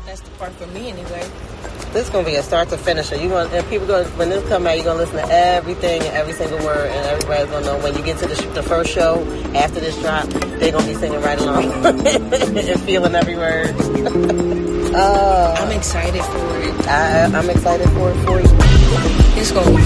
That's the part for me anyway. This is gonna be a start to finisher. When this come out, you're gonna listen to everything and every single word, and everybody's gonna know when you get to the first show after this drop, they're gonna be singing right along and feeling every word. I'm excited for it. I'm excited for it for you. It's gonna be